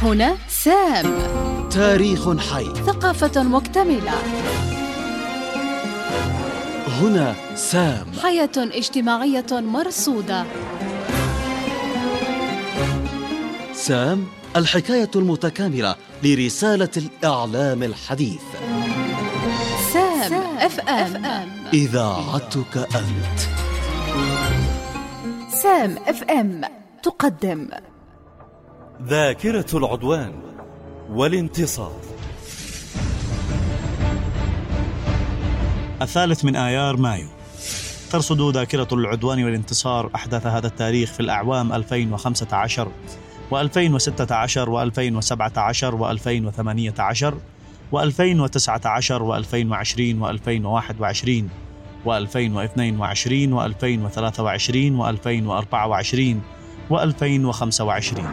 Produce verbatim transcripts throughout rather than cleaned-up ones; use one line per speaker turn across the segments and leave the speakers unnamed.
هنا سام.
تاريخ حي،
ثقافة مكتملة.
هنا سام.
حياة اجتماعية مرصودة.
سام، الحكاية المتكاملة لرسالة الإعلام الحديث.
سام اف ام،
إذاعتك أنت.
سام اف ام تقدم
ذاكرة العدوان والانتصار. الثالث من آيار مايو ترصد ذاكرة العدوان والانتصار أحداث هذا التاريخ في الأعوام ألفين وخمسة عشر وألفين وستة عشر وألفين وسبعة عشر وألفين وثمانية عشر وألفين وتسعة عشر وألفين وعشرين وألفين وواحد وعشرين وألفين واثنين وعشرين وألفين وثلاثة وعشرين وألفين وأربعة وعشرين وألفين وخمسة وعشرين.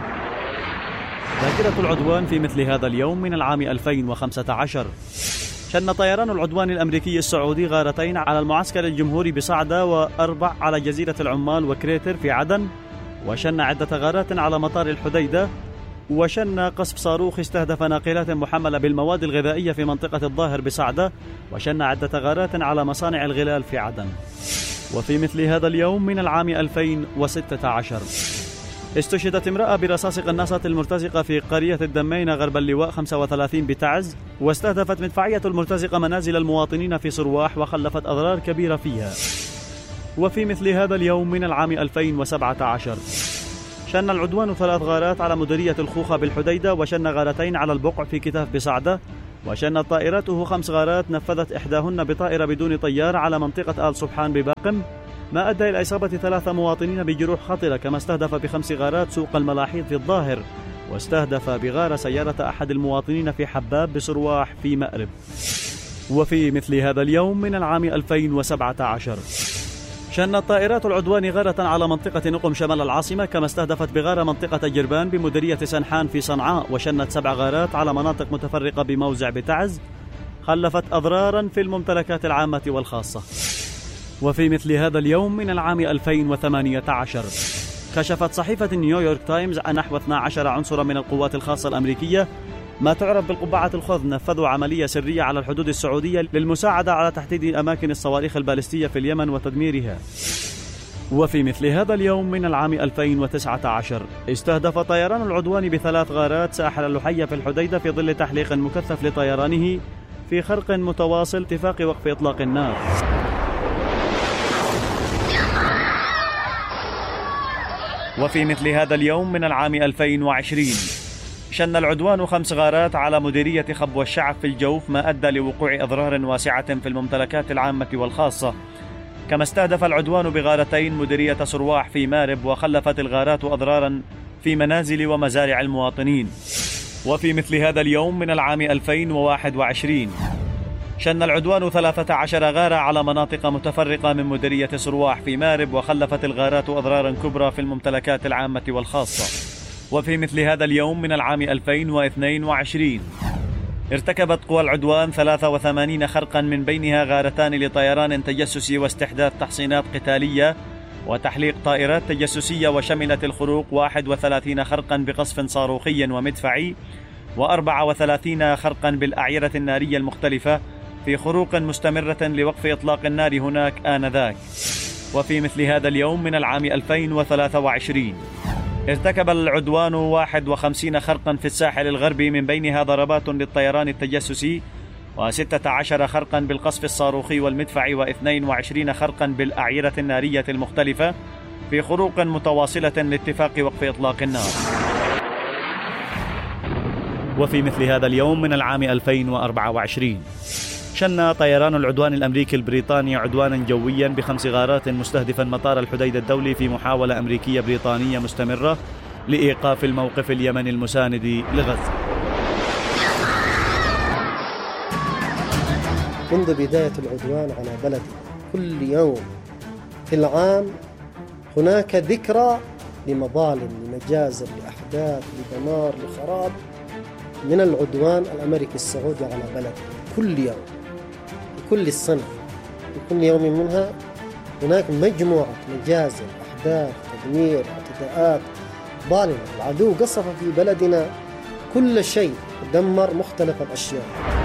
ذاكرة العدوان في مثل هذا اليوم من العام ألفين وخمسة عشر شن طيران العدوان الأمريكي السعودي غارتين على المعسكر الجمهوري بصعدة وأربع على جزيرة العمال وكريتر في عدن، وشن عدة غارات على مطار الحديدة، وشن قصف صاروخ استهدف ناقلات محملة بالمواد الغذائية في منطقة الظاهر بصعدة، وشن عدة غارات على مصانع الغلال في عدن. وفي مثل هذا اليوم من العام ألفين وستة عشر استشهدت امرأة برصاص قناصة المرتزقة في قرية الدمين غرب اللواء خمسة وثلاثين بتعز، واستهدفت مدفعية المرتزقة منازل المواطنين في صرواح وخلفت أضرار كبيرة فيها. وفي مثل هذا اليوم من العام ألفين وسبعة عشر شن العدوان ثلاث غارات على مديرية الخوخة بالحديدة، وشن غارتين على البقع في كتاف بصعدة، وشنت طائرته خمس غارات نفذت إحداهن بطائرة بدون طيار على منطقة آل سبحان بباقم، ما أدى إلى إصابة ثلاثة مواطنين بجروح خطرة، كما استهدف بخمس غارات سوق الملاحيض في الظاهر، واستهدف بغارة سيارة أحد المواطنين في حباب بصرواح في مأرب. وفي مثل هذا اليوم من العام ألفين وسبعة عشر شنت طائرات العدوان غارة على منطقة نقم شمال العاصمة، كما استهدفت بغارة منطقة جربان بمديرية سنحان في صنعاء، وشنت سبع غارات على مناطق متفرقة بموزع بتعز، خلفت أضرارا في الممتلكات العامة والخاصة. وفي مثل هذا اليوم من العام ألفين وثمانية عشر كشفت صحيفة نيويورك تايمز عن نحو اثنا عشر عنصرا من القوات الخاصة الأمريكية ما تعرف بالقبعة الخضر نفذوا عملية سرية على الحدود السعودية للمساعدة على تحديد أماكن الصواريخ البالستية في اليمن وتدميرها. وفي مثل هذا اليوم من العام ألفين وتسعة عشر استهدف طيران العدوان بثلاث غارات ساحل اللحية في الحديدة في ظل تحليق مكثف لطيرانه في خرق متواصل اتفاق وقف إطلاق النار. وفي مثل هذا اليوم من العام ألفين وعشرين شن العدوان خمس غارات على مديرية خبو الشعب في الجوف، ما أدى لوقوع أضرار واسعة في الممتلكات العامة والخاصة، كما استهدف العدوان بغارتين مديرية صرواح في مارب، وخلفت الغارات أضرارا في منازل ومزارع المواطنين. وفي مثل هذا اليوم من العام ألفين وواحد وعشرين شن العدوان ثلاثة عشر غارة على مناطق متفرقة من مديرية صرواح في مارب، وخلفت الغارات أضرارا كبرى في الممتلكات العامة والخاصة. وفي مثل هذا اليوم من العام ألفين واثنين وعشرين ارتكبت قوى العدوان ثلاثة وثمانين خرقا، من بينها غارتان لطيران تجسسي واستحداث تحصينات قتالية وتحليق طائرات تجسسية، وشملت الخروق واحد وثلاثين خرقا بقصف صاروخي ومدفعي، وأربعة وثلاثين خرقا بالأعيرة النارية المختلفة في خروق مستمرة لوقف إطلاق النار هناك آنذاك. وفي مثل هذا اليوم من العام ألفين وثلاثة وعشرين ارتكب العدوان واحد وخمسين خرقا في الساحل الغربي، من بينها ضربات للطيران التجسسي، وستة عشر خرقا بالقصف الصاروخي والمدفعي، واثنين وعشرين خرقا بالأعيرة النارية المختلفة في خروق متواصلة لاتفاق وقف إطلاق النار. وفي مثل هذا اليوم من العام ألفين وأربعة وعشرين شن طيران العدوان الأمريكي البريطاني عدوانا جويا بخمس غارات مستهدفا مطار الحديدة الدولي في محاولة أمريكية بريطانية مستمرة لإيقاف الموقف اليمني المساند لغزة.
منذ بداية العدوان على بلدي كل يوم في العام هناك ذكرى لمظالم، لمجازر، لأحداث، لدمار، لخراب من العدوان الأمريكي السعودي على بلدي. كل يوم كل السنة في كل يوم منها هناك مجموعة مجازر، أحداث، تدمير، اعتداءات ظالمة. العدو قصف في بلدنا كل شيء، دمر مختلف الأشياء.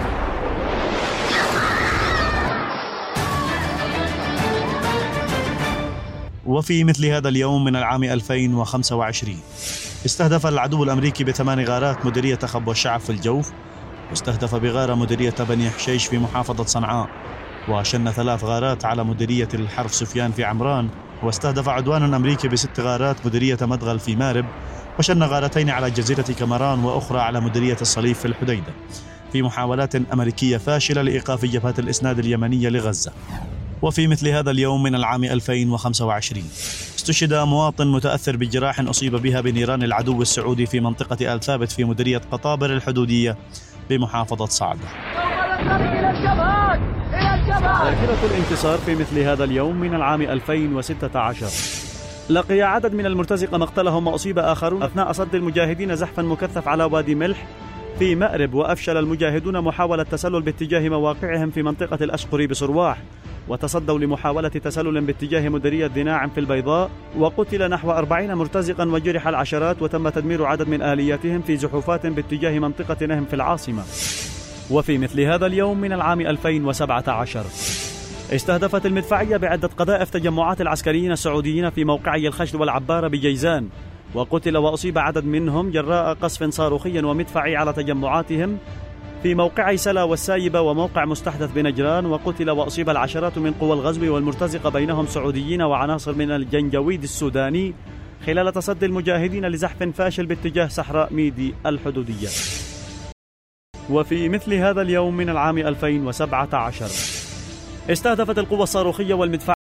وفي مثل هذا اليوم من العام ألفين وخمسة وعشرين استهدف العدو الأمريكي بثمان غارات مديرية تخبؤ الشعب في الجوف، واستهدف بغارة مديرية بني حشيش في محافظة صنعاء، وشن ثلاث غارات على مديرية الحرف سفيان في عمران، واستهدف عدوان أمريكي بست غارات مديرية مدغل في مارب، وشن غارتين على جزيرة كمران وأخرى على مديرية الصليب في الحديدة في محاولات أمريكية فاشلة لإيقاف جبهة الإسناد اليمنية لغزة. وفي مثل هذا اليوم من العام ألفين وخمسة وعشرين استشهد مواطن متأثر بجراح أصيب بها بنيران العدو السعودي في منطقة آل ثابت في مديرية قطابر الحدودية بمحافظة صعدة. ذاكرة الانتصار في مثل هذا اليوم من العام ألفين وستة عشر لقي عدد من المرتزقة مقتلهم وأصيب آخرون أثناء صد المجاهدين زحفا مكثف على وادي ملح في مأرب، وأفشل المجاهدون محاولة تسلل باتجاه مواقعهم في منطقة الأشقري بصرواح، وتصدوا لمحاولة تسلل باتجاه مديرية ذناعم في البيضاء، وقتل نحو أربعين مرتزقا وجرح العشرات، وتم تدمير عدد من آلياتهم في زحوفات باتجاه منطقة نهم في العاصمة. وفي مثل هذا اليوم من العام ألفين وسبعة عشر استهدفت المدفعية بعدة قذائف تجمعات العسكريين السعوديين في موقعي الخشل والعبارة بجيزان، وقتل وأصيب عدد منهم جراء قصف صاروخي ومدفعي على تجمعاتهم في موقعي سلا والسايبة وموقع مستحدث بنجران، وقتل وأصيب العشرات من قوى الغزو والمرتزقة بينهم سعوديين وعناصر من الجنجويد السوداني خلال تصدي المجاهدين لزحف فاشل باتجاه صحراء ميدي الحدودية. وفي مثل هذا اليوم من العام ألفين وسبعة عشر استهدفت القوى الصاروخية والمدفعية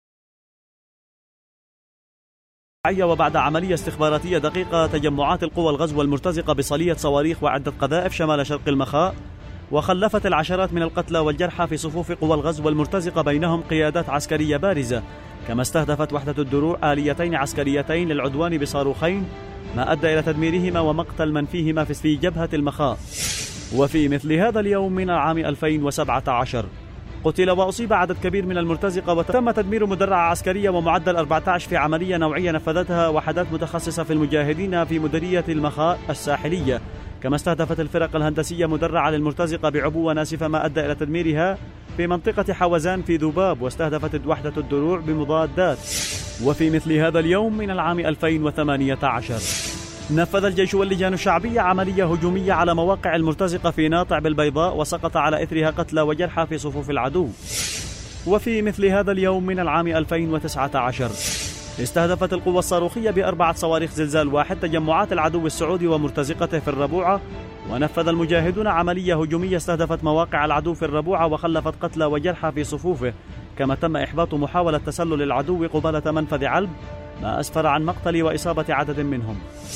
وبعد عملية استخباراتية دقيقة تجمعات القوى الغزو والمرتزقة بصلية صواريخ وعدة قذائف شمال شرق المخاء، وخلفت العشرات من القتلى والجرحى في صفوف قوى الغزو والمرتزقة بينهم قيادات عسكرية بارزة، كما استهدفت وحدة الدروع آليتين عسكريتين للعدوان بصاروخين ما أدى إلى تدميرهما ومقتل من فيهما في جبهة المخاء. وفي مثل هذا اليوم من العام ألفين وسبعة عشر قتل وأصيب عدد كبير من المرتزقة، وتم تدمير مدرعة عسكرية ومعدل أربعة عشر في عملية نوعية نفذتها وحدات متخصصة في المجاهدين في مديرية المخاء الساحلية، كما استهدفت الفرق الهندسية مدرعة للمرتزقة بعبوة ناسفة ما أدى إلى تدميرها في منطقة حوزان في ذباب، واستهدفت وحدة الدروع بمضادات. وفي مثل هذا اليوم من العام ألفين وثمانية عشر نفذ الجيش واللجان الشعبية عملية هجومية على مواقع المرتزقة في ناطع بالبيضاء، وسقط على إثرها قتلى وجرحى في صفوف العدو. وفي مثل هذا اليوم من العام ألفين وتسعة عشر استهدفت القوى الصاروخية بأربعة صواريخ زلزال واحد تجمعات العدو السعودي ومرتزقته في الربوعة، ونفذ المجاهدون عملية هجومية استهدفت مواقع العدو في الربوعة وخلفت قتلى وجرحى في صفوفه، كما تم إحباط محاولة تسلل العدو قبالة منفذ علب ما أسفر عن مقتل وإصابة عدد منهم.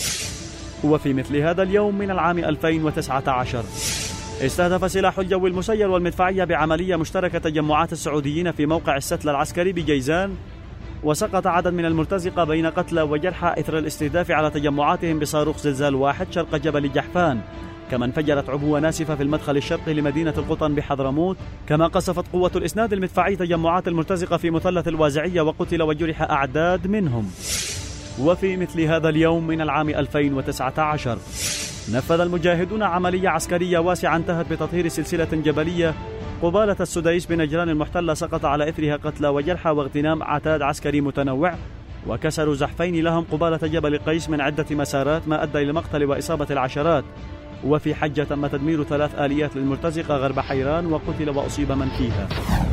وفي مثل هذا اليوم من العام ألفين وتسعة عشر استهدف سلاح الجو المسير والمدفعية بعملية مشتركة تجمعات السعوديين في موقع الستل العسكري بجيزان، وسقط عدد من المرتزقة بين قتلى وجرحى إثر الاستهداف على تجمعاتهم بصاروخ زلزال واحد شرق جبل جحفان، كما انفجرت عبوة ناسفة في المدخل الشرقي لمدينة القطن بحضرموت، كما قصفت قوة الإسناد المدفعي تجمعات المرتزقة في مثلث الوازعية وقتل وجرح أعداد منهم. وفي مثل هذا اليوم من العام ألفين وتسعة عشر نفذ المجاهدون عملية عسكرية واسعة انتهت بتطهير سلسلة جبلية قبالة السديس بنجران المحتلة، سقط على إثرها قتلى وجرحى واغتنام عتاد عسكري متنوع، وكسروا زحفين لهم قبالة جبل قيس من عدة مسارات ما أدى إلى مقتل وإصابة العشرات. وفي حجة تم تدمير ثلاث آليات للمرتزقة غرب حيران وقتل وأصيب من فيها.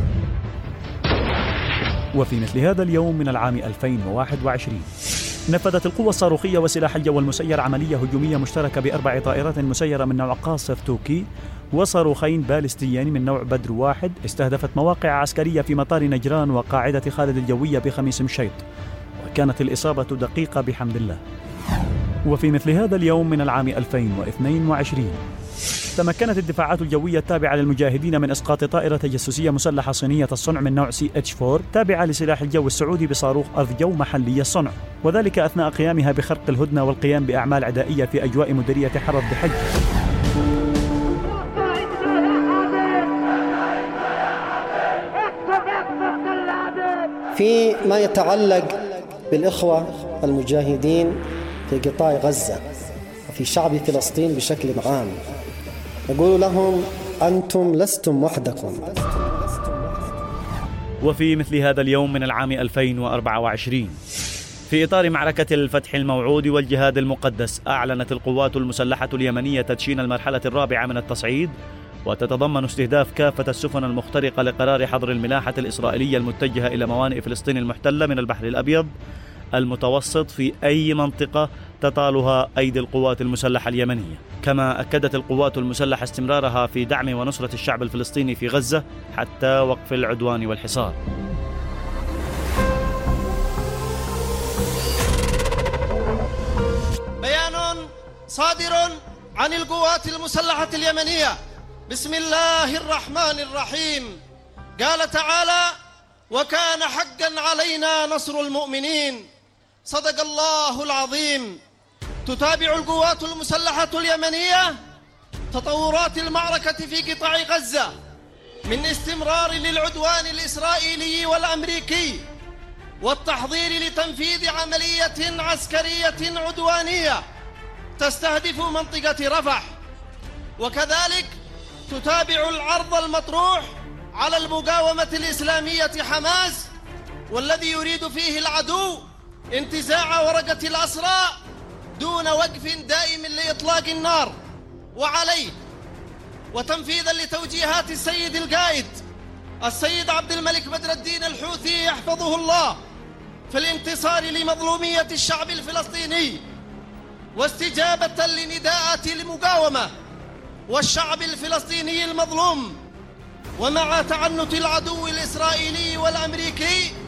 وفي مثل هذا اليوم من العام ألفين وواحد وعشرين نفذت القوى الصاروخية وسلاح الجو المسير عملية هجومية مشتركة بأربع طائرات مسيرة من نوع قاصف توكي وصاروخين باليستيين من نوع بدر واحد، استهدفت مواقع عسكرية في مطار نجران وقاعدة خالد الجوية بخميس مشيط، وكانت الإصابة دقيقة بحمد الله. وفي مثل هذا اليوم من العام ألفين واثنين وعشرين تمكنت الدفاعات الجوية التابعة للمجاهدين من إسقاط طائرة تجسسية مسلحة صينية الصنع من نوع سي إتش أربعة تابعة لسلاح الجو السعودي بصاروخ أرض جو محلي الصنع، وذلك أثناء قيامها بخرق الهدنة والقيام بأعمال عدائية في أجواء مديرية حرض بحج.
في ما يتعلق بالإخوة المجاهدين في قطاع غزة، في شعب فلسطين بشكل عام، نقول لهم أنتم لستم وحدكم.
وفي مثل هذا اليوم من العام ألفين وأربعة وعشرين، في إطار معركة الفتح الموعود والجهاد المقدس، أعلنت القوات المسلحة اليمنية تدشين المرحلة الرابعة من التصعيد، وتتضمن استهداف كافة السفن المخترقة لقرار حظر الملاحة الإسرائيلية المتجهة إلى موانئ فلسطين المحتلة من البحر الأبيض المتوسط في أي منطقة تطالها أيدي القوات المسلحة اليمنية. كما أكدت القوات المسلحة استمرارها في دعم ونصرة الشعب الفلسطيني في غزة حتى وقف العدوان والحصار.
بيان صادر عن القوات المسلحة اليمنية بسم الله الرحمن الرحيم. قال تعالى: وكان حقا علينا نصر المؤمنين. صدق الله العظيم. تتابع القوات المسلحة اليمنية تطورات المعركة في قطاع غزة من استمرار للعدوان الإسرائيلي والأمريكي والتحضير لتنفيذ عملية عسكرية عدوانية تستهدف منطقة رفح، وكذلك تتابع العرض المطروح على المقاومة الإسلامية حماس، والذي يريد فيه العدو انتزاع ورقة الأسرى دون وقف دائم لإطلاق النار وعليه، وتنفيذا لتوجيهات السيد القائد السيد عبد الملك بدر الدين الحوثي يحفظه الله في الانتصار لمظلومية الشعب الفلسطيني، واستجابة لنداءات المقاومة والشعب الفلسطيني المظلوم، ومع تعنت العدو الإسرائيلي والأمريكي